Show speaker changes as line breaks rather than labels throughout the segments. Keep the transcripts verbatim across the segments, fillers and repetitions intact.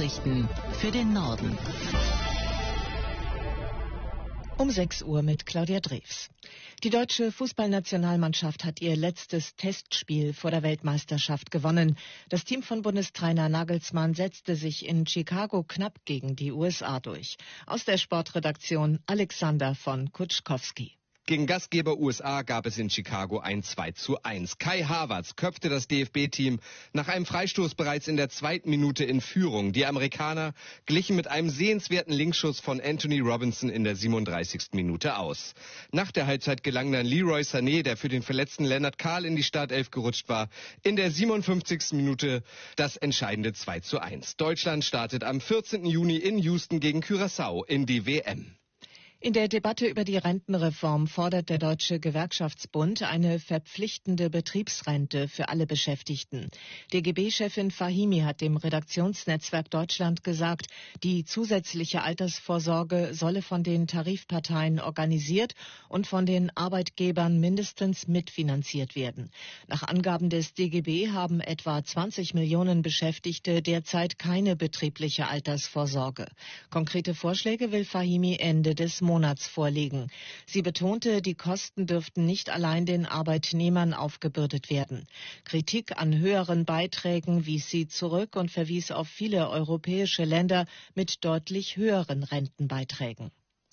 Nachrichten für den Norden.
Um sechs Uhr mit Claudia Drews. Die deutsche Fußballnationalmannschaft hat ihr letztes Testspiel vor der Weltmeisterschaft gewonnen. Das Team von Bundestrainer Nagelsmann setzte sich in Chicago knapp gegen die U S A durch. Aus der Sportredaktion Alexander von Kutschkowski.
Gegen Gastgeber U S A gab es in Chicago ein zwei zu eins. Kai Havertz köpfte das D F B-Team nach einem Freistoß bereits in der zweiten Minute in Führung. Die Amerikaner glichen mit einem sehenswerten Linksschuss von Anthony Robinson in der siebenunddreißigsten Minute aus. Nach der Halbzeit gelang dann Leroy Sané, der für den verletzten Lennart Kahl in die Startelf gerutscht war, in der siebenundfünfzigsten Minute das entscheidende zwei zu eins. Deutschland startet am vierzehnten Juni in Houston gegen Curaçao in die W M.
In der Debatte über die Rentenreform fordert der Deutsche Gewerkschaftsbund eine verpflichtende Betriebsrente für alle Beschäftigten. D G B-Chefin Fahimi hat dem Redaktionsnetzwerk Deutschland gesagt, die zusätzliche Altersvorsorge solle von den Tarifparteien organisiert und von den Arbeitgebern mindestens mitfinanziert werden. Nach Angaben des D G B haben etwa zwanzig Millionen Beschäftigte derzeit keine betriebliche Altersvorsorge. Konkrete Vorschläge will Fahimi Ende des Monats vorlegen. Sie betonte, die Kosten dürften nicht allein den Arbeitnehmern aufgebürdet werden. Kritik an höheren Beiträgen wies sie zurück und verwies auf viele europäische Länder mit deutlich höheren Rentenbeiträgen.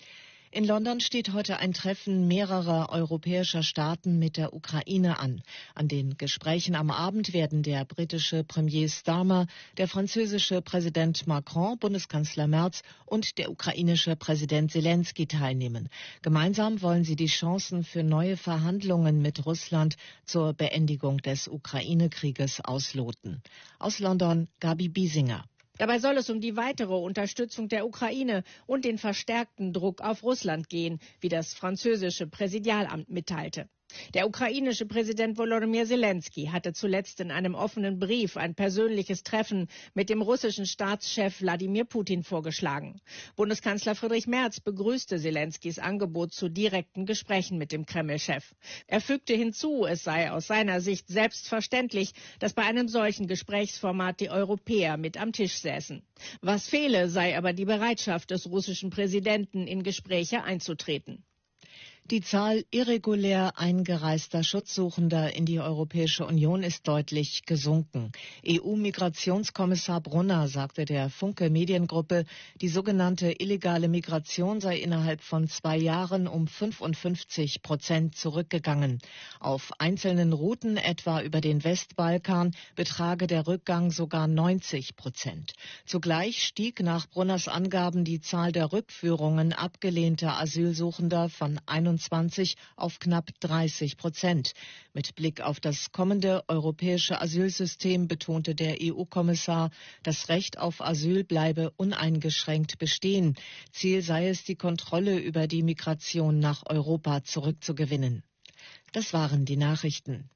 In London steht heute ein Treffen mehrerer europäischer Staaten mit der Ukraine an. An den Gesprächen am Abend werden der britische Premier Starmer, der französische Präsident Macron, Bundeskanzler Merz und der ukrainische Präsident Zelensky teilnehmen. Gemeinsam wollen sie die Chancen für neue Verhandlungen mit Russland zur Beendigung des Ukraine-Krieges ausloten. Aus London, Gabi Biesinger.
Dabei soll es um die weitere Unterstützung der Ukraine und den verstärkten Druck auf Russland gehen, wie das französische Präsidialamt mitteilte. Der ukrainische Präsident Volodymyr Zelensky hatte zuletzt in einem offenen Brief ein persönliches Treffen mit dem russischen Staatschef Wladimir Putin vorgeschlagen. Bundeskanzler Friedrich Merz begrüßte Zelenskys Angebot zu direkten Gesprächen mit dem Kreml-Chef. Er fügte hinzu, es sei aus seiner Sicht selbstverständlich, dass bei einem solchen Gesprächsformat die Europäer mit am Tisch säßen. Was fehle, sei aber die Bereitschaft des russischen Präsidenten, in Gespräche einzutreten.
Die Zahl irregulär eingereister Schutzsuchender in die Europäische Union ist deutlich gesunken. E U-Migrationskommissar Brunner sagte der Funke Mediengruppe, die sogenannte illegale Migration sei innerhalb von zwei Jahren um fünfundfünfzig Prozent zurückgegangen. Auf einzelnen Routen, etwa über den Westbalkan, betrage der Rückgang sogar neunzig Prozent. Zugleich stieg nach Brunners Angaben die Zahl der Rückführungen abgelehnter Asylsuchender von einundzwanzig auf knapp dreißig Prozent. Mit Blick auf das kommende europäische Asylsystem betonte der E U-Kommissar, das Recht auf Asyl bleibe uneingeschränkt bestehen. Ziel sei es, die Kontrolle über die Migration nach Europa zurückzugewinnen. Das waren die Nachrichten.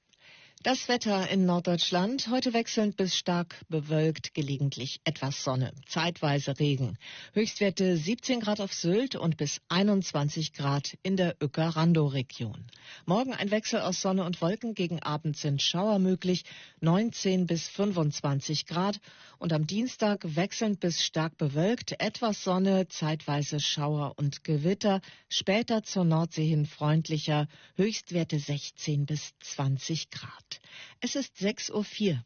Das Wetter in Norddeutschland, heute wechselnd bis stark bewölkt, gelegentlich etwas Sonne, zeitweise Regen. Höchstwerte siebzehn Grad auf Sylt und bis einundzwanzig Grad in der Uecker-Randow-Region. Morgen ein Wechsel aus Sonne und Wolken, gegen Abend sind Schauer möglich, neunzehn bis fünfundzwanzig Grad. Und am Dienstag wechselnd bis stark bewölkt, etwas Sonne, zeitweise Schauer und Gewitter, später zur Nordsee hin freundlicher, Höchstwerte sechzehn bis zwanzig Grad. Es ist sechs Uhr vier.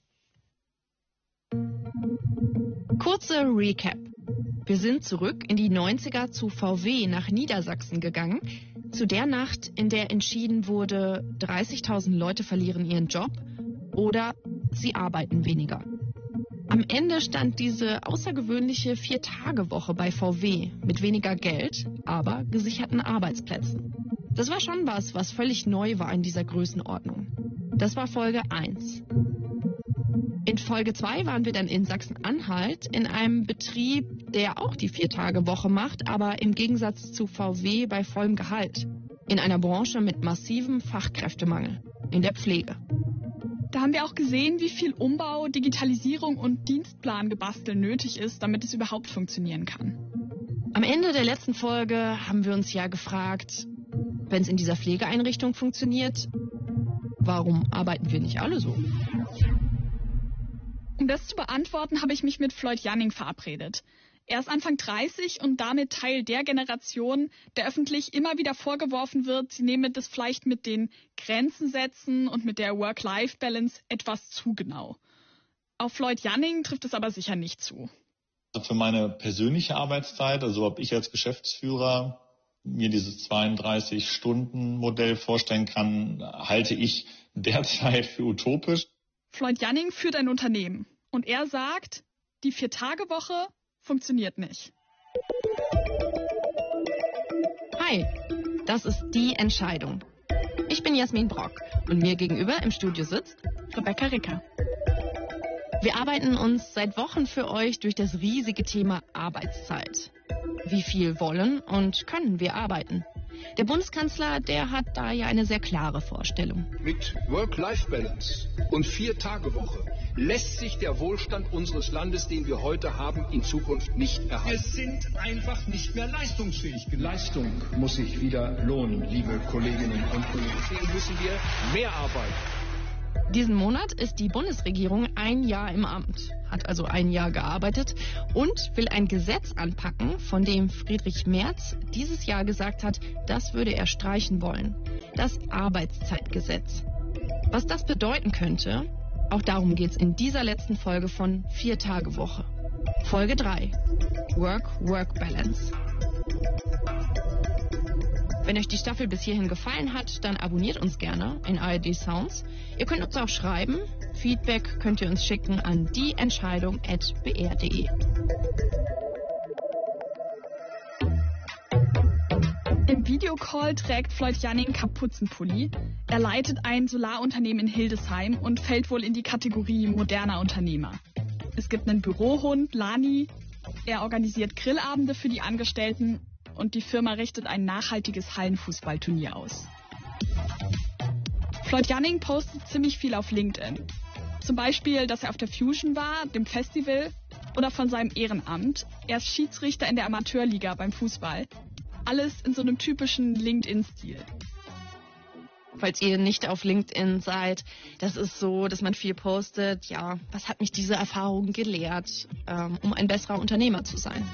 Kurze Recap. Wir sind zurück in die neunziger zu V W nach Niedersachsen gegangen. Zu der Nacht, in der entschieden wurde, dreißigtausend Leute verlieren ihren Job oder sie arbeiten weniger. Am Ende stand diese außergewöhnliche Vier-Tage-Woche bei V W mit weniger Geld, aber gesicherten Arbeitsplätzen. Das war schon was, was völlig neu war in dieser Größenordnung. Das war Folge eins. In Folge zwei waren wir dann in Sachsen-Anhalt in einem Betrieb, der auch die Vier-Tage-Woche macht, aber im Gegensatz zu V W bei vollem Gehalt. In einer Branche mit massivem Fachkräftemangel, in der Pflege.
Da haben wir auch gesehen, wie viel Umbau, Digitalisierung und Dienstplangebastel nötig ist, damit es überhaupt funktionieren kann.
Am Ende der letzten Folge haben wir uns ja gefragt, wenn es in dieser Pflegeeinrichtung funktioniert, warum arbeiten wir nicht alle so?
Um das zu beantworten, habe ich mich mit Floyd Janning verabredet. Er ist Anfang dreißig und damit Teil der Generation, der öffentlich immer wieder vorgeworfen wird, sie nehme das vielleicht mit den Grenzen setzen und mit der Work-Life-Balance etwas zu genau. Auf Floyd Janning trifft es aber sicher nicht zu.
Für meine persönliche Arbeitszeit, also ob ich als Geschäftsführer mir dieses zweiunddreißig-Stunden-Modell vorstellen kann, halte ich derzeit für utopisch.
Floyd Janning führt ein Unternehmen und er sagt, die Vier-Tage-Woche funktioniert nicht.
Hi, das ist die Entscheidung. Ich bin Jasmin Brock und mir gegenüber im Studio sitzt
Rebecca Ricker.
Wir arbeiten uns seit Wochen für euch durch das riesige Thema Arbeitszeit. Wie viel wollen und können wir arbeiten? Der Bundeskanzler, der hat da ja eine sehr klare Vorstellung.
Mit Work-Life-Balance und Vier-Tage-Woche lässt sich der Wohlstand unseres Landes, den wir heute haben, in Zukunft nicht erhalten.
Wir sind einfach nicht mehr leistungsfähig. Leistung muss sich wieder lohnen, liebe Kolleginnen und Kollegen.
Deswegen müssen wir mehr arbeiten.
Diesen Monat ist die Bundesregierung ein Jahr im Amt, hat also ein Jahr gearbeitet und will ein Gesetz anpacken, von dem Friedrich Merz dieses Jahr gesagt hat, das würde er streichen wollen. Das Arbeitszeitgesetz. Was das bedeuten könnte, auch darum geht es in dieser letzten Folge von Vier-Tage-Woche. Folge drei. Work-Work-Balance. Wenn euch die Staffel bis hierhin gefallen hat, dann abonniert uns gerne in A R D Sounds. Ihr könnt uns auch schreiben. Feedback könnt ihr uns schicken an dieentscheidung at b r punkt d e.
Im Videocall trägt Floyd Janning Kapuzenpulli. Er leitet ein Solarunternehmen in Hildesheim und fällt wohl in die Kategorie moderner Unternehmer. Es gibt einen Bürohund, Lani. Er organisiert Grillabende für die Angestellten und die Firma richtet ein nachhaltiges Hallenfußballturnier aus. Floyd Janning postet ziemlich viel auf LinkedIn. Zum Beispiel, dass er auf der Fusion war, dem Festival, oder von seinem Ehrenamt. Er ist Schiedsrichter in der Amateurliga beim Fußball. Alles in so einem typischen LinkedIn-Stil.
Falls ihr nicht auf LinkedIn seid, das ist so, dass man viel postet. Ja, was hat mich diese Erfahrung gelehrt, ähm, um ein besserer Unternehmer zu sein?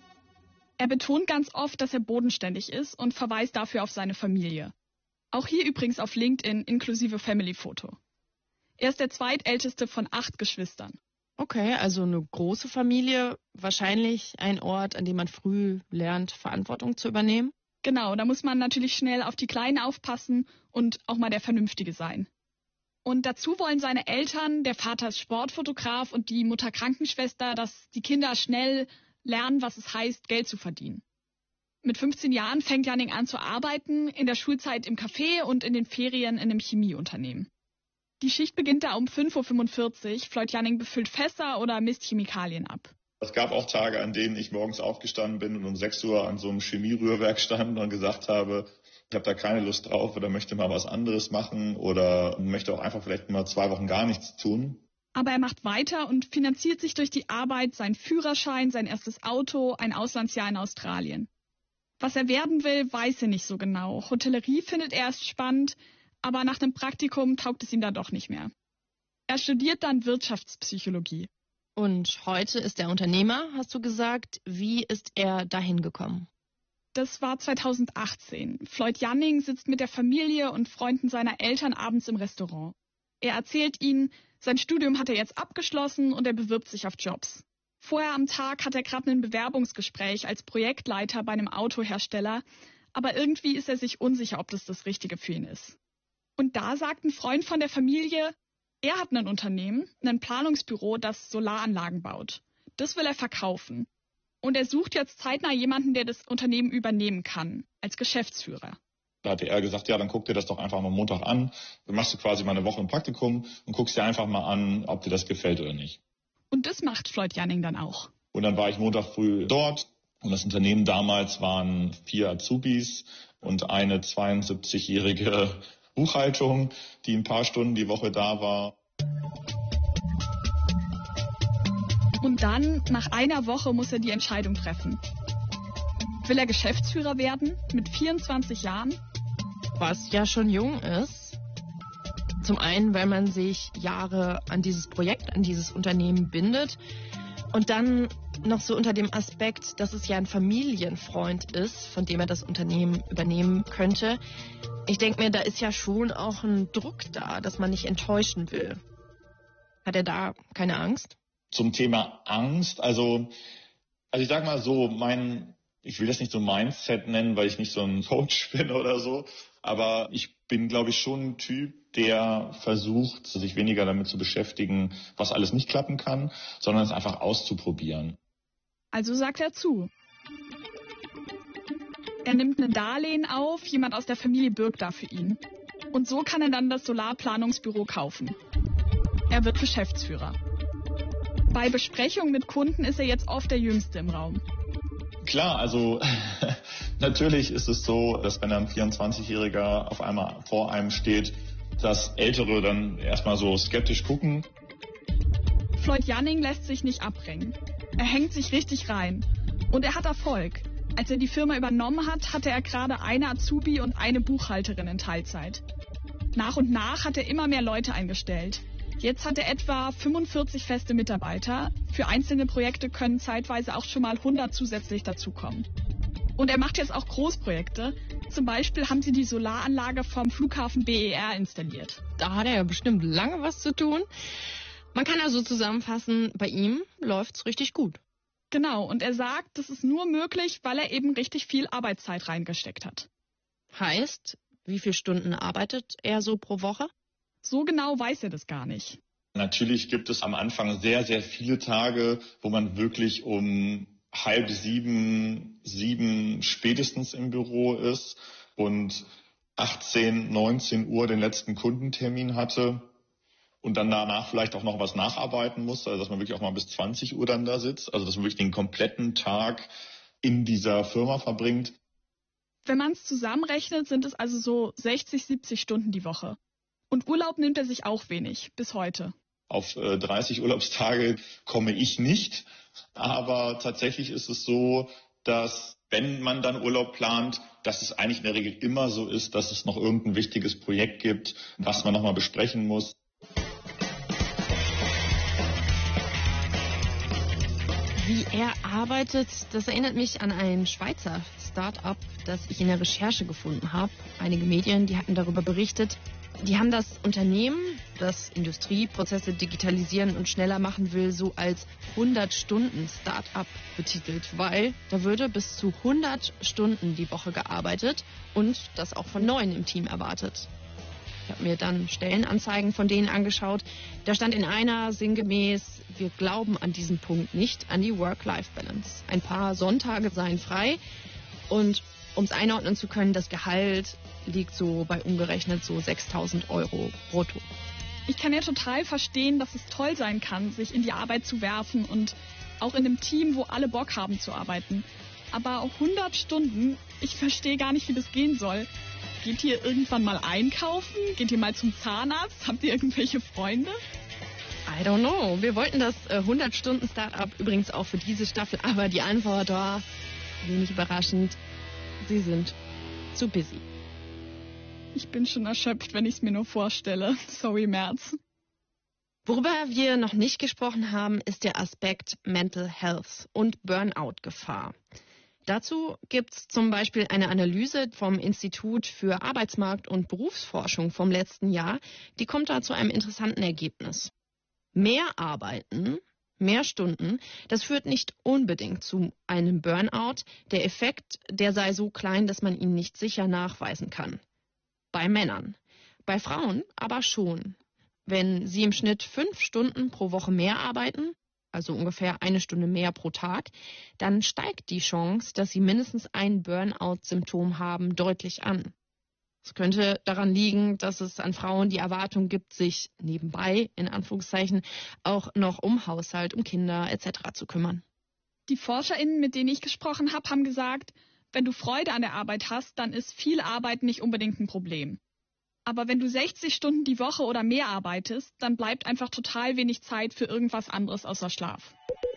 Er betont ganz oft, dass er bodenständig ist und verweist dafür auf seine Familie. Auch hier übrigens auf LinkedIn inklusive Family-Foto. Er ist der zweitälteste von acht Geschwistern.
Okay, also eine große Familie, wahrscheinlich ein Ort, an dem man früh lernt, Verantwortung zu übernehmen.
Genau, da muss man natürlich schnell auf die Kleinen aufpassen und auch mal der Vernünftige sein. Und dazu wollen seine Eltern, der Vater ist Sportfotograf und die Mutter Krankenschwester, dass die Kinder schnell lernen, was es heißt, Geld zu verdienen. Mit fünfzehn Jahren fängt Janning an zu arbeiten, in der Schulzeit im Café und in den Ferien in einem Chemieunternehmen. Die Schicht beginnt da um fünf Uhr fünfundvierzig. Floyd Janning befüllt Fässer oder misst Chemikalien ab.
Es gab auch Tage, an denen ich morgens aufgestanden bin und um sechs Uhr an so einem Chemierührwerk stand und gesagt habe, ich habe da keine Lust drauf oder möchte mal was anderes machen oder möchte auch einfach vielleicht mal zwei Wochen gar nichts tun.
Aber er macht weiter und finanziert sich durch die Arbeit seinen Führerschein, sein erstes Auto, ein Auslandsjahr in Australien. Was er werden will, weiß er nicht so genau. Hotellerie findet er erst spannend, aber nach einem Praktikum taugt es ihm dann doch nicht mehr. Er studiert dann Wirtschaftspsychologie.
Und heute ist er Unternehmer, hast du gesagt. Wie ist er dahin gekommen?
Das war zweitausendachtzehn. Floyd Janning sitzt mit der Familie und Freunden seiner Eltern abends im Restaurant. Er erzählt ihnen, sein Studium hat er jetzt abgeschlossen und er bewirbt sich auf Jobs. Vorher am Tag hat er gerade ein Bewerbungsgespräch als Projektleiter bei einem Autohersteller, aber irgendwie ist er sich unsicher, ob das das Richtige für ihn ist. Und da sagt ein Freund von der Familie, er hat ein Unternehmen, ein Planungsbüro, das Solaranlagen baut. Das will er verkaufen. Und er sucht jetzt zeitnah jemanden, der das Unternehmen übernehmen kann, als Geschäftsführer.
Da hatte er gesagt, ja, dann guck dir das doch einfach mal Montag an. Dann machst du quasi mal eine Woche im Praktikum und guckst dir einfach mal an, ob dir das gefällt oder nicht.
Und das macht Floyd Janning dann auch.
Und dann war ich Montag früh dort. Und das Unternehmen damals waren vier Azubis und eine zweiundsiebzigjährige Buchhaltung, die ein paar Stunden die Woche da war.
Und dann, nach einer Woche, muss er die Entscheidung treffen. Will er Geschäftsführer werden, mit vierundzwanzig Jahren?
Was ja schon jung ist. Zum einen, weil man sich Jahre an dieses Projekt, an dieses Unternehmen bindet. Und dann noch so unter dem Aspekt, dass es ja ein Familienfreund ist, von dem er das Unternehmen übernehmen könnte. Ich denke mir, da ist ja schon auch ein Druck da, dass man nicht enttäuschen will. Hat er da keine Angst?
Zum Thema Angst, also, also ich sag mal so, mein, ich will das nicht so Mindset nennen, weil ich nicht so ein Coach bin oder so, aber ich bin, glaube ich, schon ein Typ, der versucht, sich weniger damit zu beschäftigen, was alles nicht klappen kann, sondern es einfach auszuprobieren.
Also sagt er zu. Er nimmt ein Darlehen auf, jemand aus der Familie bürgt da für ihn. Und so kann er dann das Solarplanungsbüro kaufen. Er wird Geschäftsführer. Bei Besprechungen mit Kunden ist er jetzt oft der Jüngste im Raum.
Klar, also natürlich ist es so, dass wenn ein vierundzwanzigjähriger auf einmal vor einem steht, dass Ältere dann erstmal so skeptisch gucken.
Floyd Janning lässt sich nicht abbringen. Er hängt sich richtig rein. Und er hat Erfolg. Als er die Firma übernommen hat, hatte er gerade eine Azubi und eine Buchhalterin in Teilzeit. Nach und nach hat er immer mehr Leute eingestellt. Jetzt hat er etwa fünfundvierzig feste Mitarbeiter. Für einzelne Projekte können zeitweise auch schon mal hundert zusätzlich dazukommen. Und er macht jetzt auch Großprojekte. Zum Beispiel haben sie die Solaranlage vom Flughafen B E R installiert.
Da hat er ja bestimmt lange was zu tun. Man kann also zusammenfassen, bei ihm läuft's richtig gut.
Genau, und er sagt, das ist nur möglich, weil er eben richtig viel Arbeitszeit reingesteckt hat.
Heißt, wie viele Stunden arbeitet er so pro Woche?
So genau weiß er das gar nicht.
Natürlich gibt es am Anfang sehr, sehr viele Tage, wo man wirklich um halb sieben, sieben spätestens im Büro ist und achtzehn, neunzehn Uhr den letzten Kundentermin hatte und dann danach vielleicht auch noch was nacharbeiten muss, also dass man wirklich auch mal bis zwanzig Uhr dann da sitzt, also dass man wirklich den kompletten Tag in dieser Firma verbringt.
Wenn man es zusammenrechnet, sind es also so sechzig, siebzig Stunden die Woche. Und Urlaub nimmt er sich auch wenig, bis heute.
Auf äh, dreißig Urlaubstage komme ich nicht. Aber tatsächlich ist es so, dass wenn man dann Urlaub plant, dass es eigentlich in der Regel immer so ist, dass es noch irgendein wichtiges Projekt gibt, was man nochmal besprechen muss.
Wie er arbeitet, das erinnert mich an ein Schweizer Start-up, das ich in der Recherche gefunden habe. Einige Medien, die hatten darüber berichtet. Die haben das Unternehmen, das Industrieprozesse digitalisieren und schneller machen will, so als hundert-Stunden-Start-up betitelt, weil da würde bis zu hundert Stunden die Woche gearbeitet und das auch von Neuen im Team erwartet. Ich habe mir dann Stellenanzeigen von denen angeschaut. Da stand in einer sinngemäß, wir glauben an diesen Punkt nicht, an die Work-Life-Balance. Ein paar Sonntage seien frei und um es einordnen zu können, das Gehalt liegt so bei umgerechnet so sechstausend Euro brutto.
Ich kann ja total verstehen, dass es toll sein kann, sich in die Arbeit zu werfen und auch in einem Team, wo alle Bock haben zu arbeiten. Aber auch hundert Stunden, ich verstehe gar nicht, wie das gehen soll. Geht ihr irgendwann mal einkaufen? Geht ihr mal zum Zahnarzt? Habt ihr irgendwelche Freunde?
I don't know. Wir wollten das äh, hundert-Stunden-Startup übrigens auch für diese Staffel, aber die Antwort war wenig überraschend. Sie sind zu busy.
Ich bin schon erschöpft, wenn ich es mir nur vorstelle. Sorry, Merz.
Worüber wir noch nicht gesprochen haben, ist der Aspekt Mental Health und Burnout-Gefahr. Dazu gibt es zum Beispiel eine Analyse vom Institut für Arbeitsmarkt- und Berufsforschung vom letzten Jahr. Die kommt da zu einem interessanten Ergebnis. Mehr arbeiten, mehr Stunden, das führt nicht unbedingt zu einem Burnout. Der Effekt, der sei so klein, dass man ihn nicht sicher nachweisen kann. Bei Männern. Bei Frauen aber schon. Wenn sie im Schnitt fünf Stunden pro Woche mehr arbeiten, also ungefähr eine Stunde mehr pro Tag, dann steigt die Chance, dass sie mindestens ein Burnout-Symptom haben, deutlich an. Es könnte daran liegen, dass es an Frauen die Erwartung gibt, sich nebenbei, in Anführungszeichen, auch noch um Haushalt, um Kinder et cetera zu kümmern.
Die ForscherInnen, mit denen ich gesprochen habe, haben gesagt, wenn du Freude an der Arbeit hast, dann ist viel Arbeit nicht unbedingt ein Problem. Aber wenn du sechzig Stunden die Woche oder mehr arbeitest, dann bleibt einfach total wenig Zeit für irgendwas anderes außer Schlaf.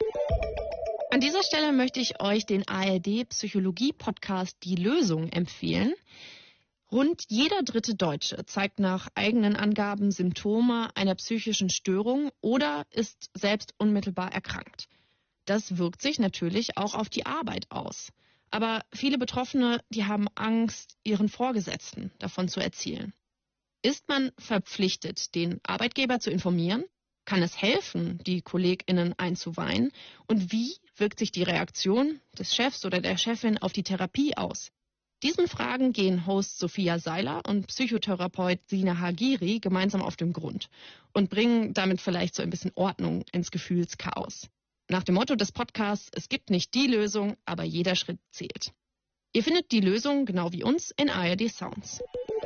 An dieser Stelle möchte ich euch den A R D-Psychologie-Podcast Die Lösung empfehlen. Rund jeder dritte Deutsche zeigt nach eigenen Angaben Symptome einer psychischen Störung oder ist selbst unmittelbar erkrankt. Das wirkt sich natürlich auch auf die Arbeit aus. Aber viele Betroffene, die haben Angst, ihren Vorgesetzten davon zu erzählen. Ist man verpflichtet, den Arbeitgeber zu informieren? Kann es helfen, die KollegInnen einzuweihen? Und wie wirkt sich die Reaktion des Chefs oder der Chefin auf die Therapie aus? Diesen Fragen gehen Host Sophia Seiler und Psychotherapeut Sina Hagiri gemeinsam auf den Grund und bringen damit vielleicht so ein bisschen Ordnung ins Gefühlschaos. Nach dem Motto des Podcasts, es gibt nicht die Lösung, aber jeder Schritt zählt. Ihr findet die Lösung, genau wie uns, in A R D Sounds.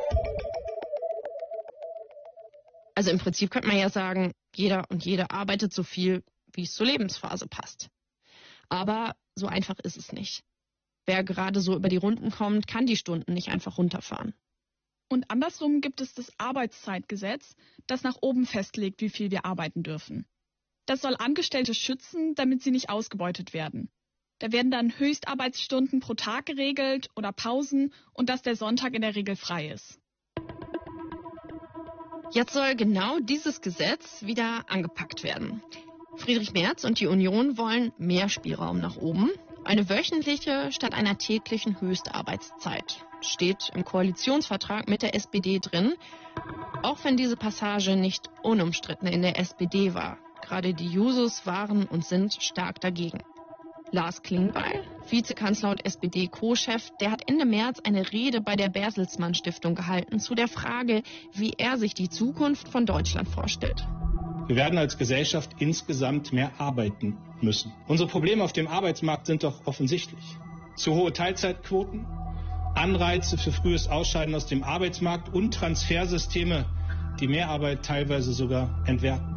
Also im Prinzip könnte man ja sagen, jeder und jede arbeitet so viel, wie es zur Lebensphase passt. Aber so einfach ist es nicht. Wer gerade so über die Runden kommt, kann die Stunden nicht einfach runterfahren.
Und andersrum gibt es das Arbeitszeitgesetz, das nach oben festlegt, wie viel wir arbeiten dürfen. Das soll Angestellte schützen, damit sie nicht ausgebeutet werden. Da werden dann Höchstarbeitsstunden pro Tag geregelt oder Pausen und dass der Sonntag in der Regel frei ist.
Jetzt soll genau dieses Gesetz wieder angepackt werden. Friedrich Merz und die Union wollen mehr Spielraum nach oben. Eine wöchentliche statt einer täglichen Höchstarbeitszeit. Steht im Koalitionsvertrag mit der S P D drin, auch wenn diese Passage nicht unumstritten in der S P D war. Gerade die Jusos waren und sind stark dagegen. Lars Klingbeil, Vizekanzler und S P D-Co-Chef, der hat Ende März eine Rede bei der Bertelsmann Stiftung gehalten zu der Frage, wie er sich die Zukunft von Deutschland vorstellt.
Wir werden als Gesellschaft insgesamt mehr arbeiten müssen. Unsere Probleme auf dem Arbeitsmarkt sind doch offensichtlich. Zu hohe Teilzeitquoten, Anreize für frühes Ausscheiden aus dem Arbeitsmarkt und Transfersysteme, die Mehrarbeit teilweise sogar entwerten.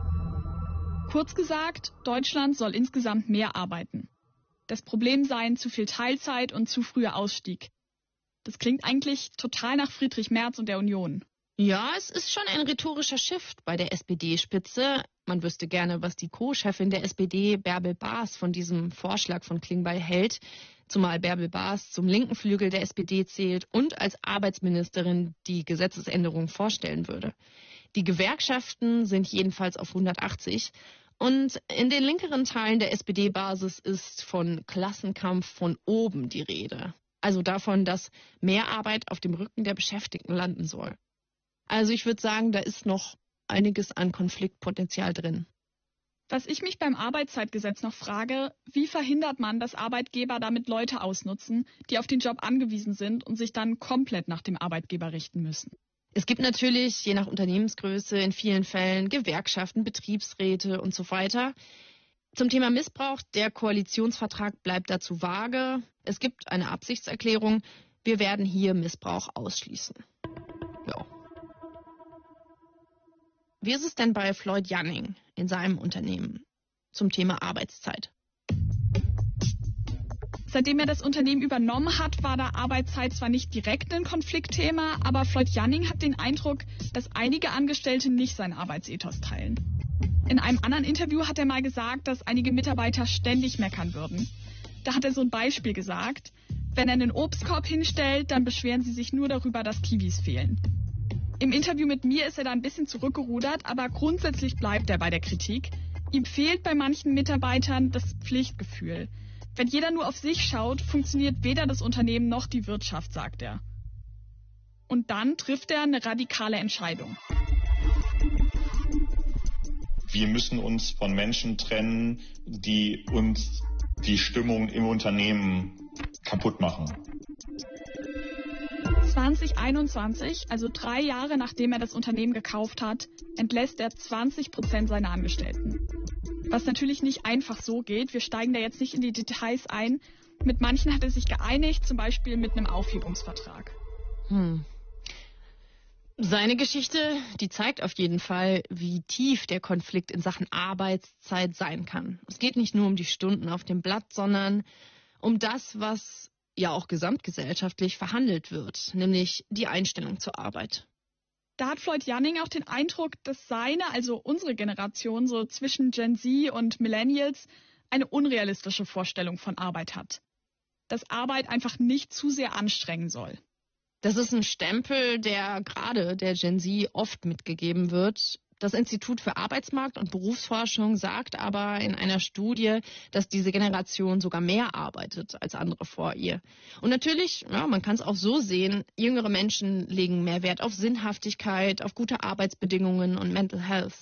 Kurz gesagt, Deutschland soll insgesamt mehr arbeiten. Das Problem seien zu viel Teilzeit und zu früher Ausstieg. Das klingt eigentlich total nach Friedrich Merz und der Union.
Ja, es ist schon ein rhetorischer Shift bei der S P D-Spitze. Man wüsste gerne, was die Co-Chefin der S P D, Bärbel Baas, von diesem Vorschlag von Klingbeil hält. Zumal Bärbel Baas zum linken Flügel der S P D zählt und als Arbeitsministerin die Gesetzesänderung vorstellen würde. Die Gewerkschaften sind jedenfalls auf hundertachtzig. Und in den linkeren Teilen der S P D-Basis ist von Klassenkampf von oben die Rede. Also davon, dass mehr Arbeit auf dem Rücken der Beschäftigten landen soll. Also ich würde sagen, da ist noch einiges an Konfliktpotenzial drin.
Was ich mich beim Arbeitszeitgesetz noch frage, wie verhindert man, dass Arbeitgeber damit Leute ausnutzen, die auf den Job angewiesen sind und sich dann komplett nach dem Arbeitgeber richten müssen?
Es gibt natürlich, je nach Unternehmensgröße, in vielen Fällen Gewerkschaften, Betriebsräte und so weiter. Zum Thema Missbrauch, der Koalitionsvertrag bleibt dazu vage. Es gibt eine Absichtserklärung, wir werden hier Missbrauch ausschließen. Ja. Wie ist es denn bei Floyd Janning in seinem Unternehmen zum Thema Arbeitszeit?
Seitdem er das Unternehmen übernommen hat, war da Arbeitszeit zwar nicht direkt ein Konfliktthema, aber Floyd Janning hat den Eindruck, dass einige Angestellte nicht seinen Arbeitsethos teilen. In einem anderen Interview hat er mal gesagt, dass einige Mitarbeiter ständig meckern würden. Da hat er so ein Beispiel gesagt: Wenn er einen Obstkorb hinstellt, dann beschweren sie sich nur darüber, dass Kiwis fehlen. Im Interview mit mir ist er da ein bisschen zurückgerudert, aber grundsätzlich bleibt er bei der Kritik. Ihm fehlt bei manchen Mitarbeitern das Pflichtgefühl. Wenn jeder nur auf sich schaut, funktioniert weder das Unternehmen noch die Wirtschaft, sagt er. Und dann trifft er eine radikale Entscheidung.
Wir müssen uns von Menschen trennen, die uns die Stimmung im Unternehmen kaputt machen.
zwanzig einundzwanzig, also drei Jahre nachdem er das Unternehmen gekauft hat, entlässt er zwanzig Prozent seiner Angestellten. Was natürlich nicht einfach so geht. Wir steigen da jetzt nicht in die Details ein. Mit manchen hat er sich geeinigt, zum Beispiel mit einem Aufhebungsvertrag.
Hm. Seine Geschichte, die zeigt auf jeden Fall, wie tief der Konflikt in Sachen Arbeitszeit sein kann. Es geht nicht nur um die Stunden auf dem Blatt, sondern um das, was ja auch gesamtgesellschaftlich verhandelt wird, nämlich die Einstellung zur Arbeit.
Da hat Floyd Janning auch den Eindruck, dass seine, also unsere Generation, so zwischen Gen Z und Millennials, eine unrealistische Vorstellung von Arbeit hat. Dass Arbeit einfach nicht zu sehr anstrengen soll.
Das ist ein Stempel, der gerade der Gen Z oft mitgegeben wird. Das Institut für Arbeitsmarkt und Berufsforschung sagt aber in einer Studie, dass diese Generation sogar mehr arbeitet als andere vor ihr. Und natürlich, ja, man kann es auch so sehen, jüngere Menschen legen mehr Wert auf Sinnhaftigkeit, auf gute Arbeitsbedingungen und Mental Health.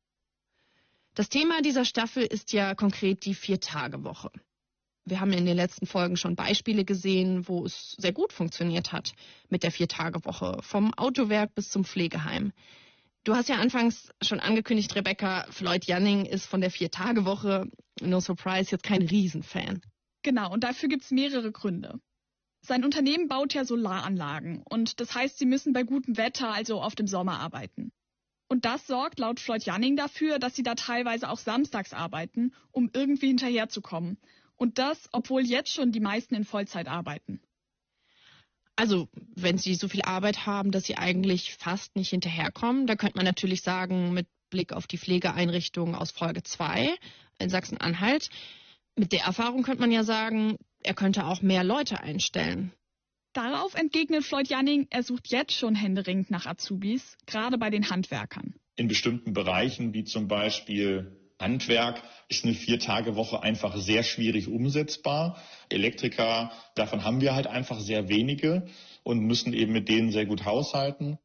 Das Thema dieser Staffel ist ja konkret die Vier-Tage-Woche. Wir haben in den letzten Folgen schon Beispiele gesehen, wo es sehr gut funktioniert hat mit der Vier-Tage-Woche, vom Autowerk bis zum Pflegeheim. Du hast ja anfangs schon angekündigt, Rebecca, Floyd Janning ist von der Vier-Tage-Woche, no surprise, jetzt kein Riesenfan.
Genau, und dafür gibt es mehrere Gründe. Sein Unternehmen baut ja Solaranlagen und das heißt, sie müssen bei gutem Wetter, also oft im Sommer, arbeiten. Und das sorgt laut Floyd Janning dafür, dass sie da teilweise auch samstags arbeiten, um irgendwie hinterherzukommen. Und das, obwohl jetzt schon die meisten in Vollzeit arbeiten.
Also, wenn sie so viel Arbeit haben, dass sie eigentlich fast nicht hinterherkommen, da könnte man natürlich sagen, mit Blick auf die Pflegeeinrichtung aus Folge zwei in Sachsen-Anhalt, mit der Erfahrung könnte man ja sagen, er könnte auch mehr Leute einstellen.
Darauf entgegnet Floyd Janning, er sucht jetzt schon händeringend nach Azubis, gerade bei den Handwerkern.
In bestimmten Bereichen, wie zum Beispiel Handwerk, ist eine Vier-Tage-Woche einfach sehr schwierig umsetzbar. Elektriker, davon haben wir halt einfach sehr wenige und müssen eben mit denen sehr gut haushalten.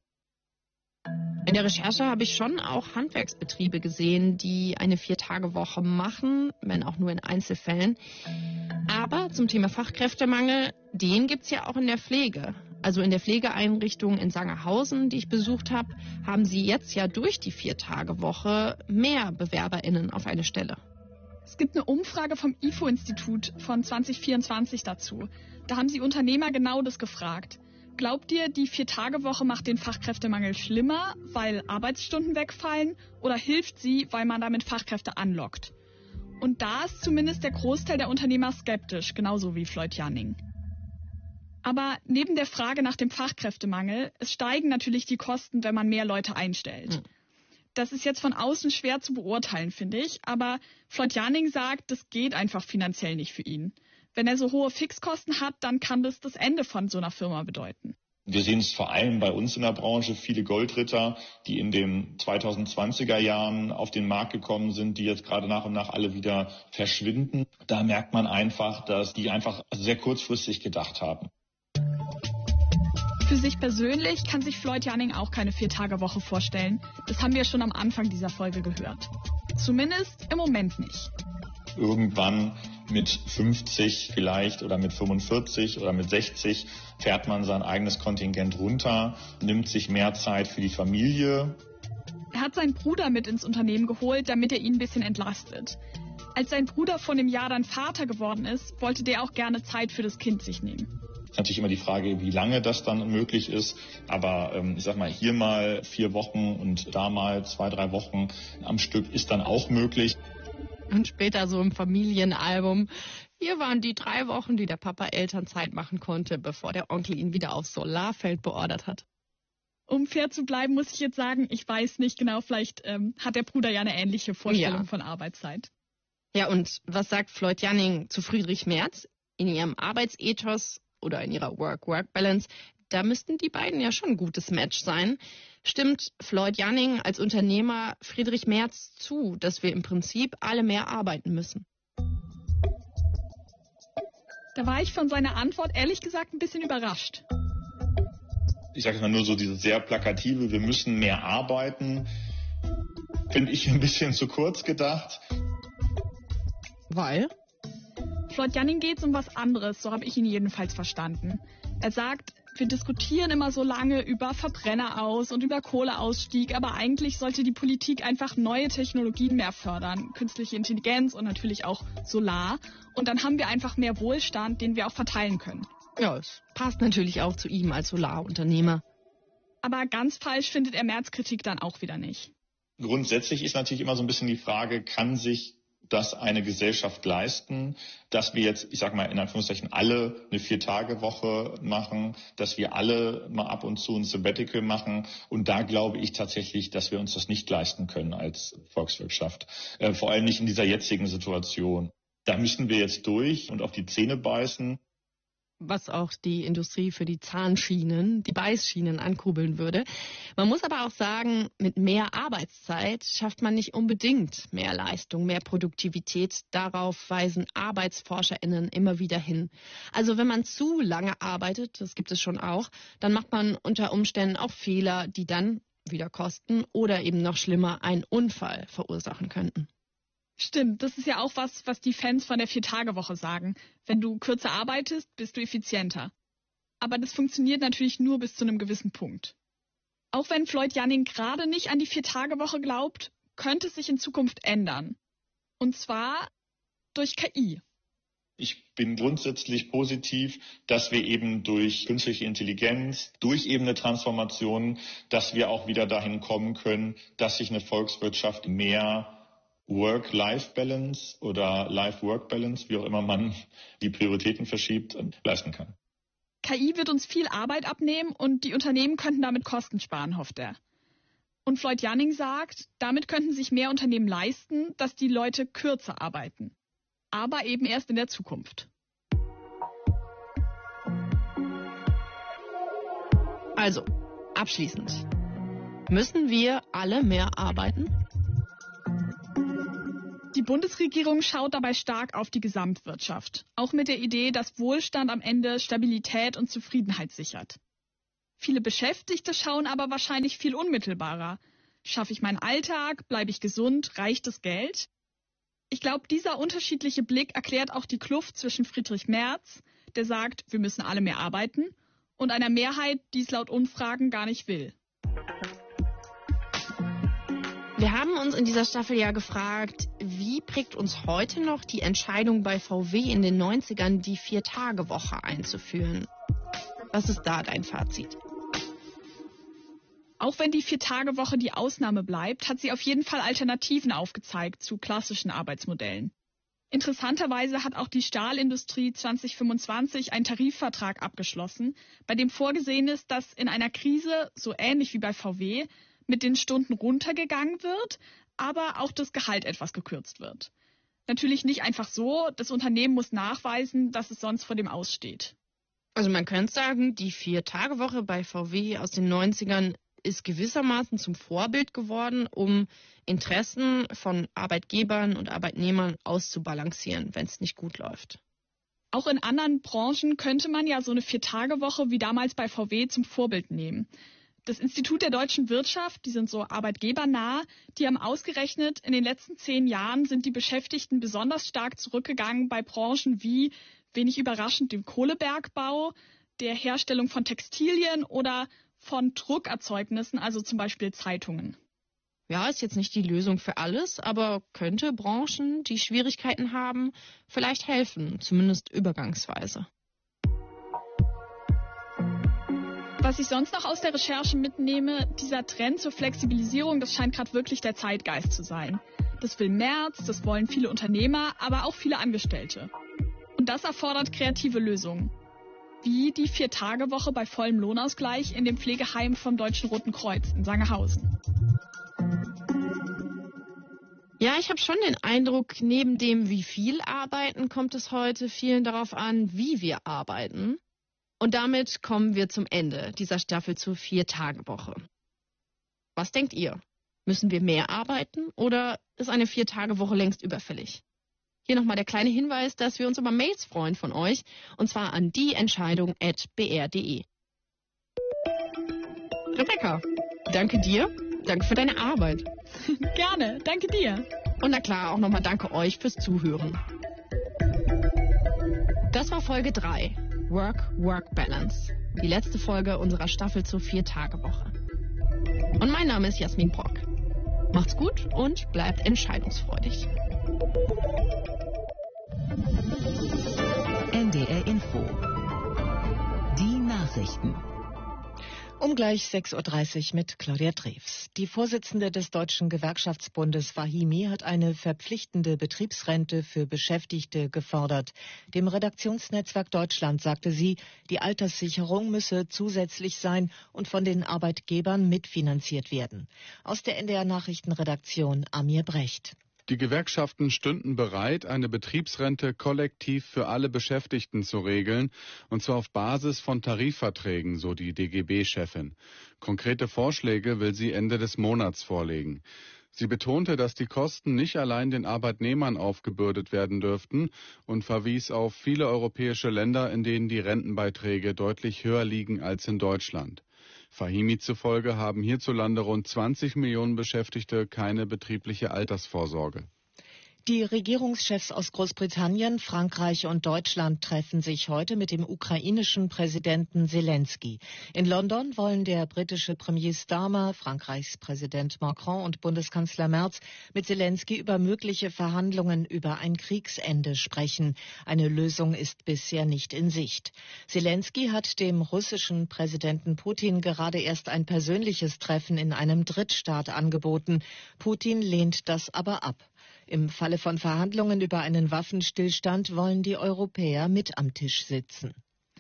In der Recherche habe ich schon auch Handwerksbetriebe gesehen, die eine Vier-Tage-Woche machen, wenn auch nur in Einzelfällen. Aber zum Thema Fachkräftemangel, den gibt es ja auch in der Pflege. Also in der Pflegeeinrichtung in Sangerhausen, die ich besucht habe, haben sie jetzt ja durch die Vier-Tage-Woche mehr BewerberInnen auf eine Stelle.
Es gibt eine Umfrage vom I F O-Institut von zwanzig vierundzwanzig dazu. Da haben sie Unternehmer genau das gefragt. Glaubt ihr, die Vier-Tage-Woche macht den Fachkräftemangel schlimmer, weil Arbeitsstunden wegfallen, oder hilft sie, weil man damit Fachkräfte anlockt? Und da ist zumindest der Großteil der Unternehmer skeptisch, genauso wie Floyd Janning. Aber neben der Frage nach dem Fachkräftemangel, es steigen natürlich die Kosten, wenn man mehr Leute einstellt. Mhm. Das ist jetzt von außen schwer zu beurteilen, finde ich, aber Floyd Janning sagt, das geht einfach finanziell nicht für ihn. Wenn er so hohe Fixkosten hat, dann kann das das Ende von so einer Firma bedeuten.
Wir sehen es vor allem bei uns in der Branche, viele Goldritter, die in den zweitausendzwanziger Jahren auf den Markt gekommen sind, die jetzt gerade nach und nach alle wieder verschwinden. Da merkt man einfach, dass die einfach sehr kurzfristig gedacht haben.
Für sich persönlich kann sich Floyd Janning auch keine Vier-Tage-Woche vorstellen. Das haben wir schon am Anfang dieser Folge gehört. Zumindest im Moment nicht.
Irgendwann mit fünfzig vielleicht oder mit fünfundvierzig oder mit sechzig fährt man sein eigenes Kontingent runter, nimmt sich mehr Zeit für die Familie.
Er hat seinen Bruder mit ins Unternehmen geholt, damit er ihn ein bisschen entlastet. Als sein Bruder vor einem Jahr dann Vater geworden ist, wollte der auch gerne Zeit für das Kind sich nehmen.
Es ist natürlich immer die Frage, wie lange das dann möglich ist. Aber ähm, ich sag mal, hier mal vier Wochen und da mal zwei, drei Wochen am Stück ist dann auch möglich.
Und später so im Familienalbum. Hier waren die drei Wochen, die der Papa Elternzeit machen konnte, bevor der Onkel ihn wieder aufs Solarfeld beordert hat.
Um fair zu bleiben, muss ich jetzt sagen, ich weiß nicht genau, vielleicht ähm, hat der Bruder ja eine ähnliche Vorstellung ja. von Arbeitszeit.
Ja, und was sagt Floyd Janning zu Friedrich Merz? In ihrem Arbeitsethos oder in ihrer Work-Work-Balance, da müssten die beiden ja schon ein gutes Match sein. Stimmt Floyd Janning als Unternehmer Friedrich Merz zu, dass wir im Prinzip alle mehr arbeiten müssen?
Da war ich von seiner Antwort ehrlich gesagt ein bisschen überrascht.
Ich sage mal nur so dieses sehr plakative, wir müssen mehr arbeiten, finde ich ein bisschen zu kurz gedacht.
Weil?
Floyd Janning geht es um was anderes, so habe ich ihn jedenfalls verstanden. Er sagt, wir diskutieren immer so lange über Verbrenner aus und über Kohleausstieg, aber eigentlich sollte die Politik einfach neue Technologien mehr fördern, künstliche Intelligenz und natürlich auch Solar. Und dann haben wir einfach mehr Wohlstand, den wir auch verteilen können.
Ja, es passt natürlich auch zu ihm als Solarunternehmer.
Aber ganz falsch findet er Merz Kritik dann auch wieder nicht.
Grundsätzlich ist natürlich immer so ein bisschen die Frage, kann sich das eine Gesellschaft leisten, dass wir jetzt, ich sag mal in Anführungszeichen, alle eine Vier-Tage-Woche machen, dass wir alle mal ab und zu ein Sabbatical machen. Und da glaube ich tatsächlich, dass wir uns das nicht leisten können als Volkswirtschaft. Äh, vor allem nicht in dieser jetzigen Situation. Da müssen wir jetzt durch und auf die Zähne beißen.
was auch die Industrie für die Zahnschienen, die Beißschienen ankurbeln würde. Man muss aber auch sagen, mit mehr Arbeitszeit schafft man nicht unbedingt mehr Leistung, mehr Produktivität. Darauf weisen ArbeitsforscherInnen immer wieder hin. Also wenn man zu lange arbeitet, das gibt es schon auch, dann macht man unter Umständen auch Fehler, die dann wieder kosten oder eben noch schlimmer einen Unfall verursachen könnten.
Stimmt, das ist ja auch was, was die Fans von der Vier-Tage-Woche sagen. Wenn du kürzer arbeitest, bist du effizienter. Aber das funktioniert natürlich nur bis zu einem gewissen Punkt. Auch wenn Floyd Janning gerade nicht an die Vier-Tage-Woche glaubt, könnte es sich in Zukunft ändern. Und zwar durch K I.
Ich bin grundsätzlich positiv, dass wir eben durch künstliche Intelligenz, durch eben eine Transformation, dass wir auch wieder dahin kommen können, dass sich eine Volkswirtschaft mehr Work-Life-Balance oder Life-Work-Balance, wie auch immer man die Prioritäten verschiebt, leisten kann.
K I wird uns viel Arbeit abnehmen und die Unternehmen könnten damit Kosten sparen, hofft er. Und Floyd Janning sagt, damit könnten sich mehr Unternehmen leisten, dass die Leute kürzer arbeiten. Aber eben erst in der Zukunft.
Also, abschließend. Müssen wir alle mehr arbeiten?
Die Bundesregierung schaut dabei stark auf die Gesamtwirtschaft, auch mit der Idee, dass Wohlstand am Ende Stabilität und Zufriedenheit sichert. Viele Beschäftigte schauen aber wahrscheinlich viel unmittelbarer. Schaffe ich meinen Alltag? Bleibe ich gesund? Reicht das Geld? Ich glaube, dieser unterschiedliche Blick erklärt auch die Kluft zwischen Friedrich Merz, der sagt, wir müssen alle mehr arbeiten, und einer Mehrheit, die es laut Umfragen gar nicht will.
Wir haben uns in dieser Staffel ja gefragt, wie prägt uns heute noch die Entscheidung bei V W in den neunzigern, die Vier-Tage-Woche einzuführen? Was ist da dein Fazit?
Auch wenn die Vier-Tage-Woche die Ausnahme bleibt, hat sie auf jeden Fall Alternativen aufgezeigt zu klassischen Arbeitsmodellen. Interessanterweise hat auch die Stahlindustrie zwanzig fünfundzwanzig einen Tarifvertrag abgeschlossen, bei dem vorgesehen ist, dass in einer Krise, so ähnlich wie bei V W, mit den Stunden runtergegangen wird, aber auch das Gehalt etwas gekürzt wird. Natürlich nicht einfach so, das Unternehmen muss nachweisen, dass es sonst vor dem aussteht.
Also man könnte sagen, die Vier-Tage-Woche bei V W aus den neunzigern ist gewissermaßen zum Vorbild geworden, um Interessen von Arbeitgebern und Arbeitnehmern auszubalancieren, wenn es nicht gut läuft.
Auch in anderen Branchen könnte man ja so eine Vier-Tage-Woche wie damals bei V W zum Vorbild nehmen. Das Institut der deutschen Wirtschaft, die sind so arbeitgebernah, die haben ausgerechnet, in den letzten zehn Jahren sind die Beschäftigten besonders stark zurückgegangen bei Branchen wie, wenig überraschend, dem Kohlebergbau, der Herstellung von Textilien oder von Druckerzeugnissen, also zum Beispiel Zeitungen.
Ja, ist jetzt nicht die Lösung für alles, aber könnte Branchen, die Schwierigkeiten haben, vielleicht helfen, zumindest übergangsweise.
Was ich sonst noch aus der Recherche mitnehme, dieser Trend zur Flexibilisierung, das scheint gerade wirklich der Zeitgeist zu sein. Das will Merz, das wollen viele Unternehmer, aber auch viele Angestellte. Und das erfordert kreative Lösungen. Wie die Vier-Tage-Woche bei vollem Lohnausgleich in dem Pflegeheim vom Deutschen Roten Kreuz in Sangerhausen.
Ja, ich habe schon den Eindruck, neben dem, wie viel arbeiten, kommt es heute vielen darauf an, wie wir arbeiten. Und damit kommen wir zum Ende dieser Staffel zur Vier-Tage-Woche. Was denkt ihr? Müssen wir mehr arbeiten oder ist eine Vier-Tage-Woche längst überfällig? Hier nochmal der kleine Hinweis, dass wir uns über Mails freuen von euch, und zwar an dieentscheidung at b r punkt d e. Rebecca, danke dir, danke für deine Arbeit.
Gerne, danke dir.
Und na klar, auch nochmal danke euch fürs Zuhören. Das war Folge drei. Work-Work-Balance. Die letzte Folge unserer Staffel zur Vier-Tage-Woche. Und mein Name ist Jasmin Brock. Macht's gut und bleibt entscheidungsfreudig.
N D R Info. Die Nachrichten.
Um gleich sechs Uhr dreißig mit Claudia Drews. Die Vorsitzende des Deutschen Gewerkschaftsbundes Fahimi hat eine verpflichtende Betriebsrente für Beschäftigte gefordert. Dem Redaktionsnetzwerk Deutschland sagte sie, die Alterssicherung müsse zusätzlich sein und von den Arbeitgebern mitfinanziert werden. Aus der N D R Nachrichtenredaktion Amir Brecht.
Die Gewerkschaften stünden bereit, eine Betriebsrente kollektiv für alle Beschäftigten zu regeln, und zwar auf Basis von Tarifverträgen, so die D G B-Chefin. Konkrete Vorschläge will sie Ende des Monats vorlegen. Sie betonte, dass die Kosten nicht allein den Arbeitnehmern aufgebürdet werden dürften und verwies auf viele europäische Länder, in denen die Rentenbeiträge deutlich höher liegen als in Deutschland. Fahimi zufolge haben hierzulande rund zwanzig Millionen Beschäftigte keine betriebliche Altersvorsorge.
Die Regierungschefs aus Großbritannien, Frankreich und Deutschland treffen sich heute mit dem ukrainischen Präsidenten Zelensky. In London wollen der britische Premier Starmer, Frankreichs Präsident Macron und Bundeskanzler Merz mit Zelensky über mögliche Verhandlungen über ein Kriegsende sprechen. Eine Lösung ist bisher nicht in Sicht. Zelensky hat dem russischen Präsidenten Putin gerade erst ein persönliches Treffen in einem Drittstaat angeboten. Putin lehnt das aber ab. Im Falle von Verhandlungen über einen Waffenstillstand wollen die Europäer mit am Tisch sitzen.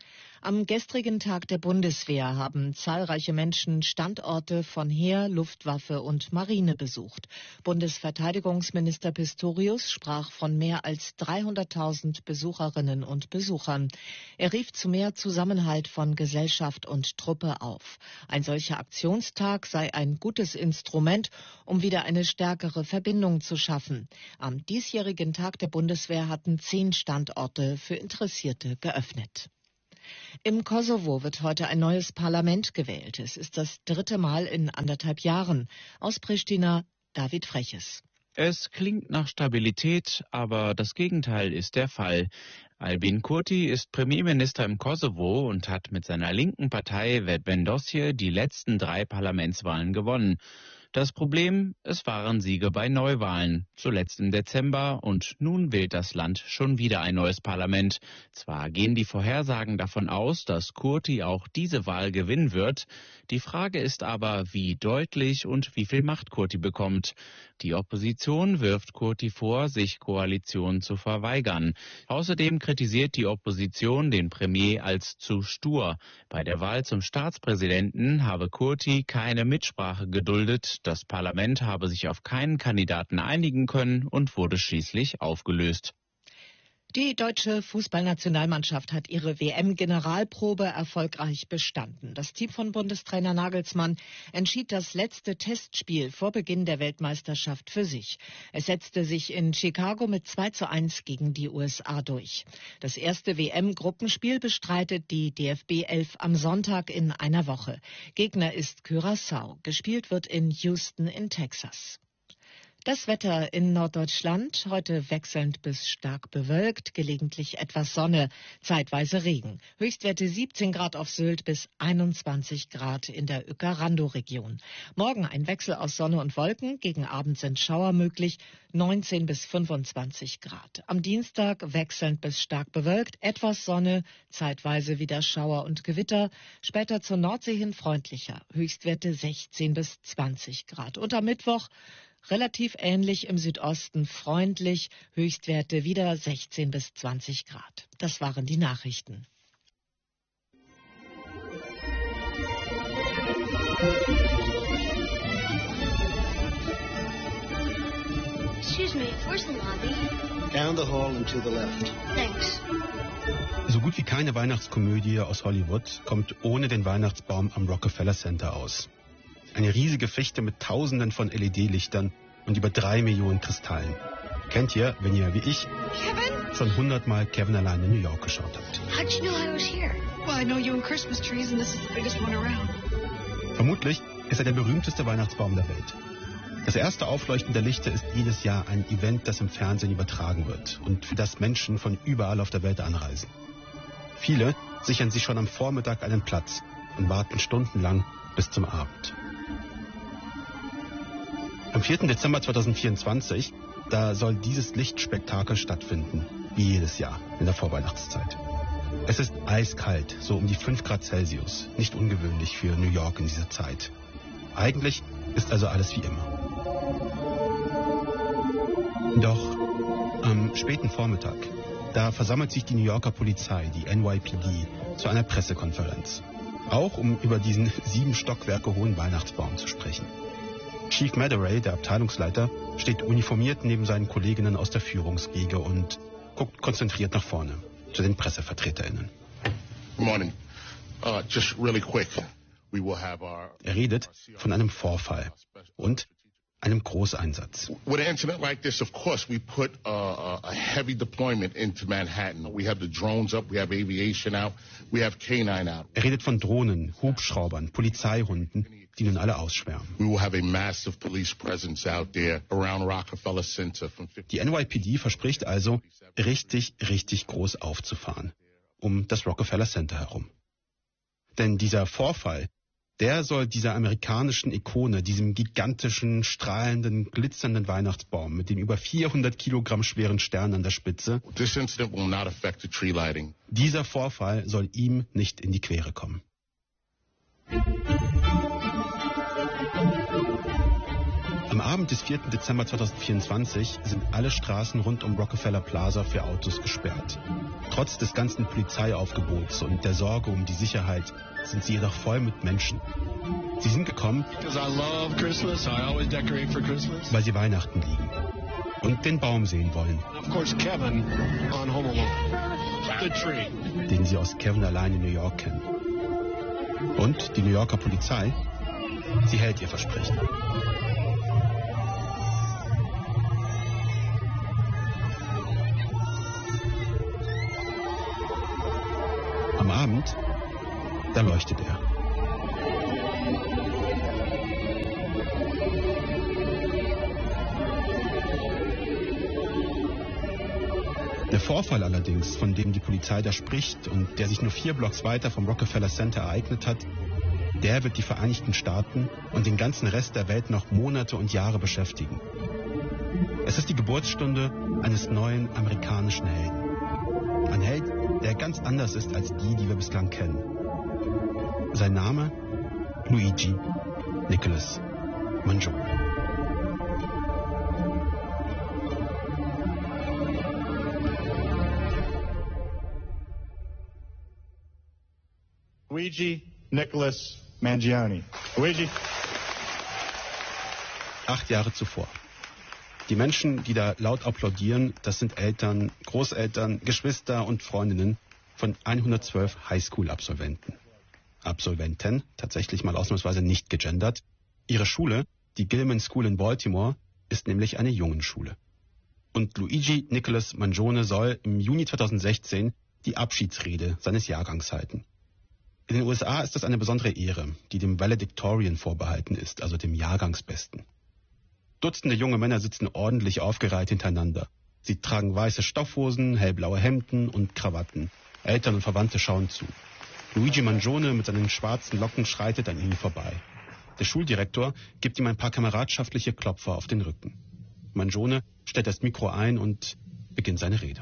Am gestrigen Tag der Bundeswehr haben zahlreiche Menschen Standorte von Heer, Luftwaffe und Marine besucht. Bundesverteidigungsminister Pistorius sprach von mehr als dreihunderttausend Besucherinnen und Besuchern. Er rief zu mehr Zusammenhalt von Gesellschaft und Truppe auf. Ein solcher Aktionstag sei ein gutes Instrument, um wieder eine stärkere Verbindung zu schaffen. Am diesjährigen Tag der Bundeswehr hatten zehn Standorte für Interessierte geöffnet. Im Kosovo wird heute ein neues Parlament gewählt. Es ist das dritte Mal in anderthalb Jahren. Aus Pristina, David Freches.
Es klingt nach Stabilität, aber das Gegenteil ist der Fall. Albin Kurti ist Premierminister im Kosovo und hat mit seiner linken Partei Vetëvendosje die letzten drei Parlamentswahlen gewonnen. Das Problem, es waren Siege bei Neuwahlen, zuletzt im Dezember, und nun wählt das Land schon wieder ein neues Parlament. Zwar gehen die Vorhersagen davon aus, dass Kurti auch diese Wahl gewinnen wird. Die Frage ist aber, wie deutlich und wie viel Macht Kurti bekommt. Die Opposition wirft Kurti vor, sich Koalitionen zu verweigern. Außerdem kritisiert die Opposition den Premier als zu stur. Bei der Wahl zum Staatspräsidenten habe Kurti keine Mitsprache geduldet. Das Parlament habe sich auf keinen Kandidaten einigen können und wurde schließlich aufgelöst.
Die deutsche Fußballnationalmannschaft hat ihre W M-Generalprobe erfolgreich bestanden. Das Team von Bundestrainer Nagelsmann entschied das letzte Testspiel vor Beginn der Weltmeisterschaft für sich. Es setzte sich in Chicago mit zwei zu eins gegen die U S A durch. Das erste W M-Gruppenspiel bestreitet die D F B elf am Sonntag in einer Woche. Gegner ist Curaçao. Gespielt wird in Houston in Texas. Das Wetter in Norddeutschland, heute wechselnd bis stark bewölkt, gelegentlich etwas Sonne, zeitweise Regen. Höchstwerte siebzehn Grad auf Sylt bis einundzwanzig Grad in der Uecker-Randow-Region. Morgen ein Wechsel aus Sonne und Wolken, gegen Abend sind Schauer möglich, neunzehn bis fünfundzwanzig Grad. Am Dienstag wechselnd bis stark bewölkt, etwas Sonne, zeitweise wieder Schauer und Gewitter, später zur Nordsee hin freundlicher, Höchstwerte sechzehn bis zwanzig Grad. Und am Mittwoch relativ ähnlich im Südosten, freundlich, Höchstwerte wieder sechzehn bis zwanzig Grad. Das waren die Nachrichten.
Excuse me, where's the lobby?
Down the hall and to the left.
Thanks.
So gut wie keine Weihnachtskomödie aus Hollywood kommt ohne den Weihnachtsbaum am Rockefeller Center aus. Eine riesige Fichte mit Tausenden von L E D-Lichtern und über drei Millionen Kristallen. Kennt ihr, wenn ihr wie ich
Kevin?
schon hundertmal Kevin allein in New York geschaut habt?
How'd you know I was here? Well, I know you in Christmas trees and this is the biggest one around.
Vermutlich ist er der berühmteste Weihnachtsbaum der Welt. Das erste Aufleuchten der Lichter ist jedes Jahr ein Event, das im Fernsehen übertragen wird und für das Menschen von überall auf der Welt anreisen. Viele sichern sich schon am Vormittag einen Platz und warten stundenlang bis zum Abend. Am vierten Dezember zweitausendvierundzwanzig, da soll dieses Lichtspektakel stattfinden, wie jedes Jahr in der Vorweihnachtszeit. Es ist eiskalt, so um die fünf Grad Celsius, nicht ungewöhnlich für New York in dieser Zeit. Eigentlich ist also alles wie immer. Doch am späten Vormittag, da versammelt sich die New Yorker Polizei, die N Y P D, zu einer Pressekonferenz. Auch um über diesen sieben Stockwerke hohen Weihnachtsbaum zu sprechen. Chief Madaray, der Abteilungsleiter, steht uniformiert neben seinen Kolleginnen aus der Führungsriege und guckt konzentriert nach vorne zu den PressevertreterInnen.
Good morning. Uh, just really quick. We will have our...
Er redet von einem Vorfall und einem Großeinsatz.
With an incident like this, of course, we put uh, a heavy deployment into Manhattan. We have the drones up, we have aviation out, we have K nine out.
Er redet von Drohnen, Hubschraubern, Polizeihunden, die nun alle ausschwärmen.
We will have a massive police presence out there around Rockefeller Center. From
Die N Y P D verspricht also, richtig, richtig groß aufzufahren, um das Rockefeller Center herum. Denn dieser Vorfall, der soll dieser amerikanischen Ikone, diesem gigantischen, strahlenden, glitzernden Weihnachtsbaum mit dem über vierhundert Kilogramm schweren Stern an der Spitze,
This incident will not affect the tree lighting.
Dieser Vorfall soll ihm nicht in die Quere kommen. Am Abend des vierten Dezember zweitausendvierundzwanzig sind alle Straßen rund um Rockefeller Plaza für Autos gesperrt. Trotz des ganzen Polizeiaufgebots und der Sorge um die Sicherheit sind sie jedoch voll mit Menschen. Sie sind gekommen, weil sie Weihnachten lieben und den Baum sehen wollen, den sie aus Kevin allein in New York kennen. Und die New Yorker Polizei, sie hält ihr Versprechen. Am Abend, da leuchtet er. Der Vorfall allerdings, von dem die Polizei da spricht und der sich nur vier Blocks weiter vom Rockefeller Center ereignet hat, der wird die Vereinigten Staaten und den ganzen Rest der Welt noch Monate und Jahre beschäftigen. Es ist die Geburtsstunde eines neuen amerikanischen Helden. Ein Held, der ganz anders ist als die, die wir bislang kennen. Sein Name? Luigi Nicholas Mangione.
Luigi Nicholas Mangione. Luigi.
Acht Jahre zuvor. Die Menschen, die da laut applaudieren, das sind Eltern, Großeltern, Geschwister und Freundinnen von hundertzwölf Highschool-Absolventen. Absolventen, tatsächlich mal ausnahmsweise nicht gegendert. Ihre Schule, die Gilman School in Baltimore, ist nämlich eine Jungenschule. Und Luigi Nicholas Mangione soll im Juni zweitausendsechzehn die Abschiedsrede seines Jahrgangs halten. In den U S A ist das eine besondere Ehre, die dem Valedictorian vorbehalten ist, also dem Jahrgangsbesten. Dutzende junge Männer sitzen ordentlich aufgereiht hintereinander. Sie tragen weiße Stoffhosen, hellblaue Hemden und Krawatten. Eltern und Verwandte schauen zu. Luigi Mangione mit seinen schwarzen Locken schreitet an ihnen vorbei. Der Schuldirektor gibt ihm ein paar kameradschaftliche Klopfer auf den Rücken. Mangione stellt das Mikro ein und beginnt seine Rede.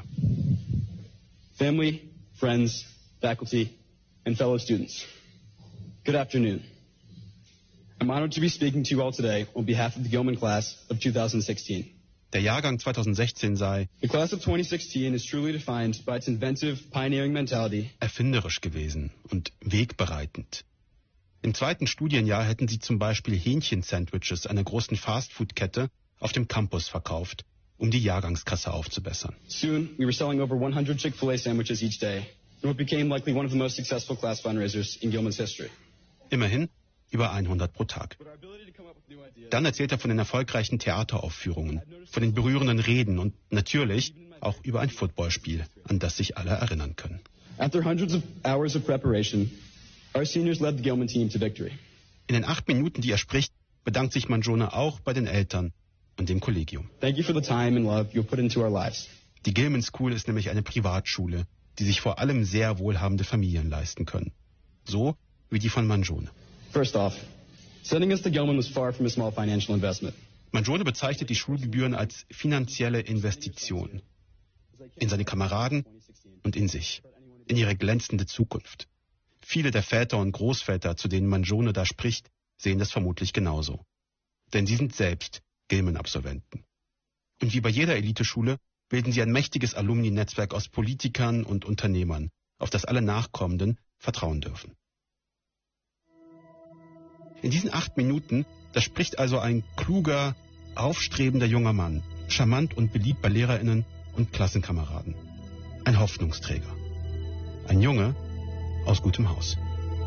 Family, friends, faculty and fellow students. Good afternoon. I'm honored to be speaking to you all today on behalf of the Gilman class of twenty sixteen.
Der Jahrgang zweitausendsechzehn sei
The class of twenty sixteen is truly defined by its inventive, pioneering mentality.
erfinderisch gewesen und wegbereitend. Im zweiten Studienjahr hätten sie zum Beispiel Hähnchen-Sandwiches einer großen Fastfood-Kette auf dem Campus verkauft, um die Jahrgangskasse aufzubessern.
Soon, we were selling over one hundred Chick-fil-A sandwiches each day, in what became likely one of the most successful class fundraisers in Gilman's history.
Immerhin über hundert pro Tag. Dann erzählt er von den erfolgreichen Theateraufführungen, von den berührenden Reden und natürlich auch über ein Footballspiel, an das sich alle erinnern können.
After hundreds of hours of preparation, our seniors led the Gilman team to victory.
In den acht Minuten, die er spricht, bedankt sich Mangione auch bei den Eltern und dem Kollegium.
Thank you for the time and love you put into our lives.
Die Gilman School ist nämlich eine Privatschule, die sich vor allem sehr wohlhabende Familien leisten können. So wie die von Mangione.
First off, sending us to Gilman was far from a small financial investment.
Mangione bezeichnet die Schulgebühren als finanzielle Investition in seine Kameraden und in sich, in ihre glänzende Zukunft. Viele der Väter und Großväter, zu denen Mangione da spricht, sehen das vermutlich genauso. Denn sie sind selbst Gilman-Absolventen. Und wie bei jeder Eliteschule bilden sie ein mächtiges Alumni-Netzwerk aus Politikern und Unternehmern, auf das alle Nachkommenden vertrauen dürfen. In diesen acht Minuten, Da spricht also ein kluger, aufstrebender junger Mann, charmant und beliebt bei LehrerInnen und Klassenkameraden. Ein Hoffnungsträger. Ein Junge aus gutem Haus.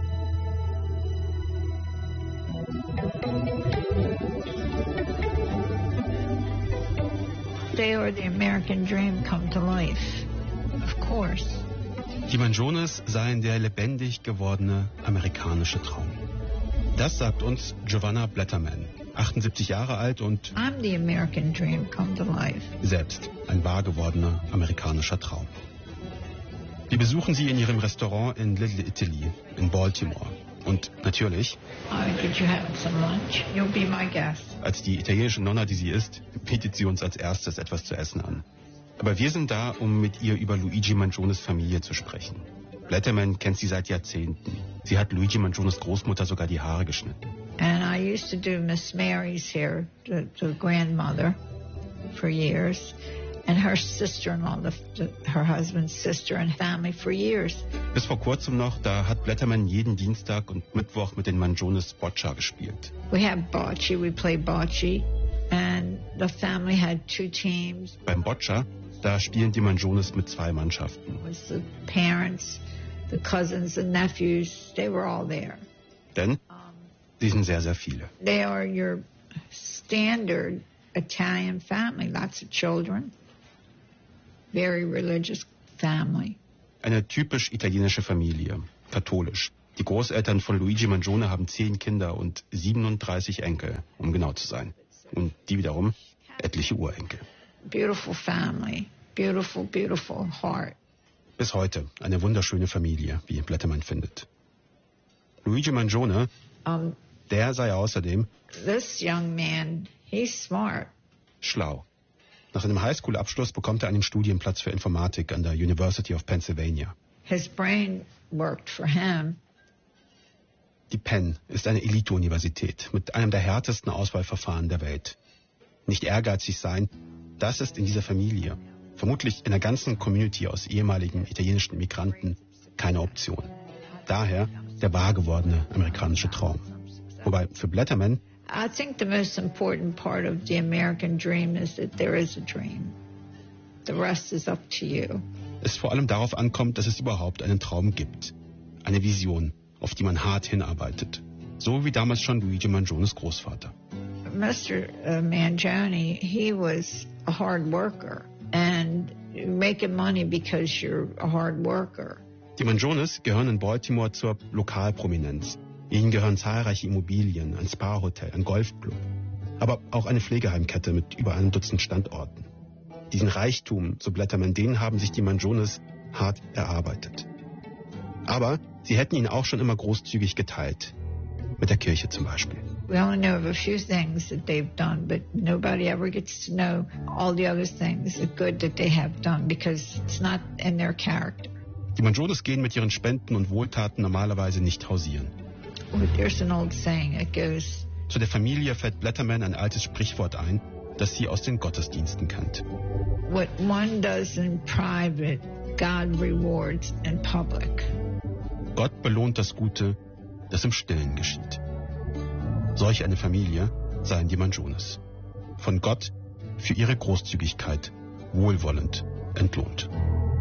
They are the American dream come to life. Of course.
Die Manjones seien der lebendig gewordene amerikanische Traum. Das sagt uns Giovanna Blätterman, achtundsiebzig Jahre alt und
I'm the American dream come to life.
Selbst ein wahr gewordener amerikanischer Traum. Wir besuchen sie in ihrem Restaurant in Little Italy in Baltimore. Und natürlich,
Did you have some lunch? You'll be my guest.
Als die italienische Nonna, die sie ist, bietet sie uns als erstes etwas zu essen an. Aber wir sind da, um mit ihr über Luigi Manjones Familie zu sprechen. Blätterman kennt sie seit Jahrzehnten. Sie hat Luigi Manjones Großmutter sogar die Haare geschnitten.
And I used to do Miss Mary's hair, the, the grandmother, for years. And her sister-in-law, the, the, her husband's sister and family for years.
Bis vor kurzem noch, da hat Blätterman jeden Dienstag und Mittwoch mit den Manjones Boccia gespielt.
We have bocce, we play bocce. And the family had two teams.
Beim Boccia, da spielen die Manjones mit zwei Mannschaften.
It was the parents, the cousins, the nephews, they were all there.
Denn sie sind sehr, sehr viele.
They are your standard Italian family, lots of children, very religious family.
Eine typisch italienische Familie, katholisch. Die Großeltern von Luigi Manjone haben zehn Kinder und siebenunddreißig Enkel, um genau zu sein. Und die wiederum etliche Urenkel.
Beautiful family, beautiful, beautiful heart.
Bis heute eine wunderschöne Familie, wie Blätterman findet. Luigi Manjone,
um,
der sei außerdem
this young man, he's smart.
Schlau. Nach einem Highschool-Abschluss bekommt er einen Studienplatz für Informatik an der University of Pennsylvania.
His brain worked for him.
Die Penn ist eine Elite-Universität mit einem der härtesten Auswahlverfahren der Welt. Nicht ehrgeizig sein, das ist in dieser Familie, vermutlich in der ganzen Community aus ehemaligen italienischen Migranten, keine Option. Daher der wahr gewordene amerikanische Traum. Wobei für Blätterman
I think the most important part of the American dream is that there is a dream. The rest is up to you.
Es vor allem darauf ankommt, dass es überhaupt einen Traum gibt. Eine Vision, auf die man hart hinarbeitet. So wie damals schon Luigi Manjones Großvater.
Mister Mangione, he was a hard worker. And making money because you're a hard worker.
Die Manjones gehören in Baltimore zur Lokalprominenz. Ihnen gehören zahlreiche Immobilien, ein Spa-Hotel, ein Golfclub, aber auch eine Pflegeheimkette mit über einem Dutzend Standorten. Diesen Reichtum, so Blätterman, den haben sich die Manjones hart erarbeitet. Aber sie hätten ihn auch schon immer großzügig geteilt. Mit der Kirche zum Beispiel.
We only know of a few things that they've done, but nobody ever gets to know all the other things, the good that they have done, because it's not in their character.
Die Manjones gehen mit ihren Spenden und Wohltaten normalerweise nicht hausieren.
There's an old saying that goes,
Zu der Familie fällt Blätterman ein altes Sprichwort ein, das sie aus den Gottesdiensten kennt.
What one does in private, God rewards in public.
Gott belohnt das Gute, das im Stillen geschieht. Solch eine Familie seien die Manjones. Von Gott für ihre Großzügigkeit wohlwollend entlohnt.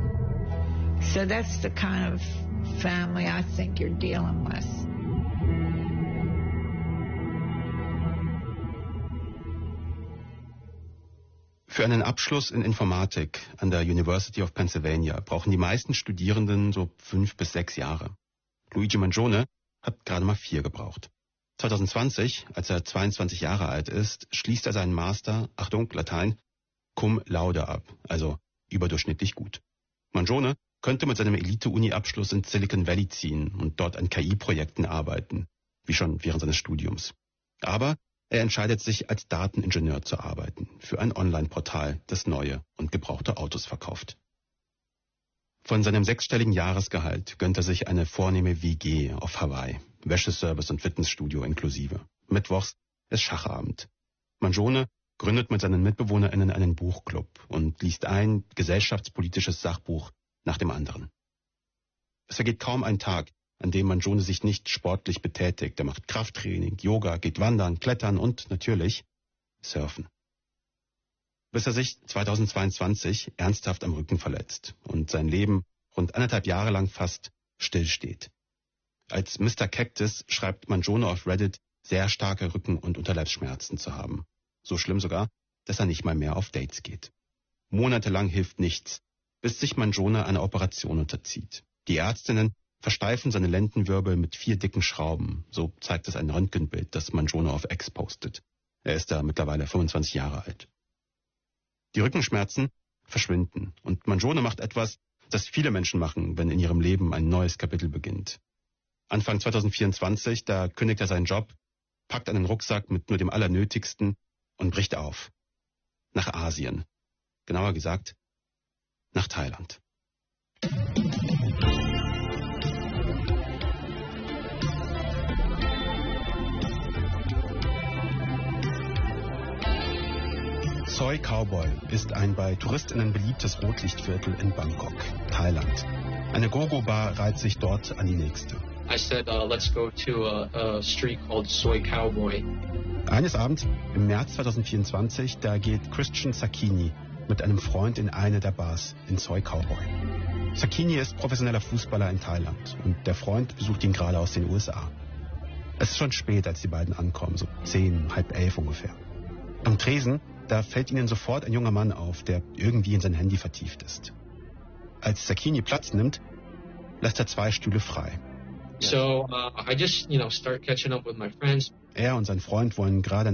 So that's the kind of family I think you're dealing with.
Für einen Abschluss in Informatik an der University of Pennsylvania brauchen die meisten Studierenden so fünf bis sechs Jahre. Luigi Manjone hat gerade mal vier gebraucht. zwanzig zwanzig, als er zweiundzwanzig Jahre alt ist, schließt er seinen Master, Achtung, Latein, cum laude ab, also überdurchschnittlich gut. Manjone könnte mit seinem Elite-Uni-Abschluss in Silicon Valley ziehen und dort an K I-Projekten arbeiten, wie schon während seines Studiums. Aber er entscheidet sich, als Dateningenieur zu arbeiten, für ein Online-Portal, das neue und gebrauchte Autos verkauft. Von seinem sechsstelligen Jahresgehalt gönnt er sich eine vornehme W G auf Hawaii, Wäscheservice und Fitnessstudio inklusive. Mittwochs ist Schachabend. Manjone gründet mit seinen MitbewohnerInnen einen Buchclub und liest ein gesellschaftspolitisches Sachbuch nach dem anderen. Es vergeht kaum ein Tag, an dem Mangione sich nicht sportlich betätigt. Er macht Krafttraining, Yoga, geht wandern, klettern und natürlich surfen. Bis er sich zweitausendzweiundzwanzig ernsthaft am Rücken verletzt und sein Leben rund anderthalb Jahre lang fast stillsteht. Als Mister Cactus schreibt Mangione auf Reddit, sehr starke Rücken- und Unterleibsschmerzen zu haben. So schlimm sogar, dass er nicht mal mehr auf Dates geht. Monatelang hilft nichts, bis sich Mangione einer Operation unterzieht. Die Ärztinnen versteifen seine Lendenwirbel mit vier dicken Schrauben. So zeigt es ein Röntgenbild, das Mangione auf X postet. Er ist da mittlerweile fünfundzwanzig Jahre alt. Die Rückenschmerzen verschwinden und Mangione macht etwas, das viele Menschen machen, wenn in ihrem Leben ein neues Kapitel beginnt. Anfang zweitausendvierundzwanzig, da kündigt er seinen Job, packt einen Rucksack mit nur dem Allernötigsten und bricht auf. Nach Asien. Genauer gesagt, nach Thailand. Soi Cowboy ist ein bei TouristInnen beliebtes Rotlichtviertel in Bangkok, Thailand. Eine Go-Go-Bar reiht sich dort an die nächste.
I said, uh, let's go to a, a street called Soi Cowboy.
Eines Abends im März zweitausendvierundzwanzig, da geht Christian Sakini mit einem Freund in eine der Bars in Soi Cowboy. Sakini ist professioneller Fußballer in Thailand und der Freund besucht ihn gerade aus den U S A. Es ist schon spät, als die beiden ankommen, so zehn, halb elf ungefähr. Am Tresen, da fällt ihnen sofort ein junger Mann auf, der irgendwie in sein Handy vertieft ist. Als Sakini Platz nimmt, lässt er zwei Stühle frei.
So uh, I just, you know, start catching up with my friends.
Er und sein Freund wollen gerade